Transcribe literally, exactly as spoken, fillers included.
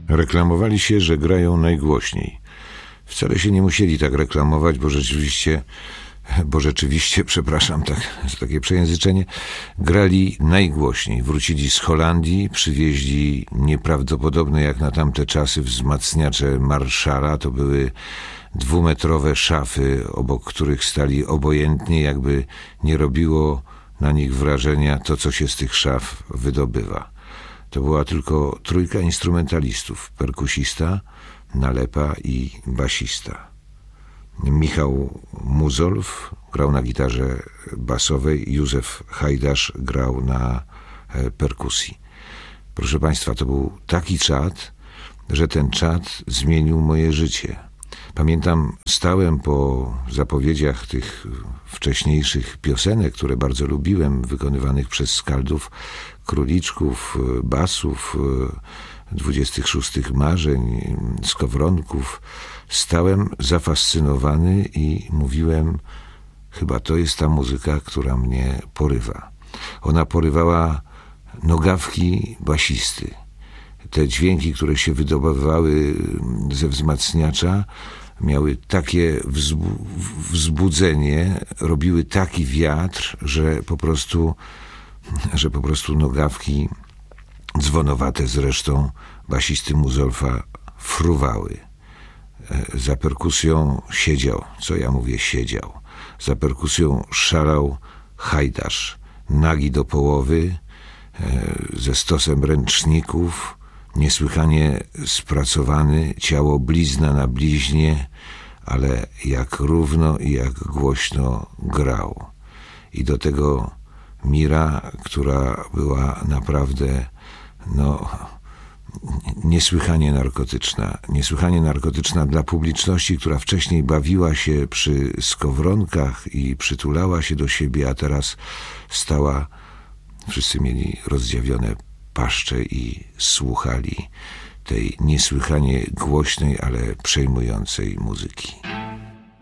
Reklamowali się, że grają najgłośniej. Wcale się nie musieli tak reklamować, bo rzeczywiście, bo rzeczywiście, przepraszam tak, za takie przejęzyczenie, grali najgłośniej. Wrócili z Holandii, przywieźli nieprawdopodobne jak na tamte czasy wzmacniacze Marszala. To były dwumetrowe szafy, obok których stali obojętnie, jakby nie robiło na nich wrażenia to, co się z tych szaf wydobywa. To była tylko trójka instrumentalistów, perkusista, nalepa i basista. Michał Muzolf grał na gitarze basowej, Józef Hajdasz grał na perkusji. Proszę Państwa, to był taki czad, że ten czad zmienił moje życie. Pamiętam, stałem po zapowiedziach tych wcześniejszych piosenek, które bardzo lubiłem, wykonywanych przez skaldów, króliczków, basów, dwudziestych szóstych marzeń, skowronków. Stałem zafascynowany i mówiłem, chyba to jest ta muzyka, która mnie porywa. Ona porywała nogawki basisty. Te dźwięki, które się wydobywały ze wzmacniacza, miały takie wzbu- wzbudzenie, robiły taki wiatr, że po prostu, że po prostu nogawki dzwonowate zresztą basisty Muzolfa fruwały. Za perkusją siedział, co ja mówię siedział, za perkusją szalał Hajdasz, nagi do połowy, ze stosem ręczników, niesłychanie spracowany, ciało blizna na bliźnie, ale jak równo i jak głośno grał. I do tego Mira, która była naprawdę no niesłychanie narkotyczna. Niesłychanie narkotyczna dla publiczności, która wcześniej bawiła się przy skowronkach i przytulała się do siebie, a teraz stała, wszyscy mieli rozdziawione paszcze i słuchali tej niesłychanie głośnej, ale przejmującej muzyki.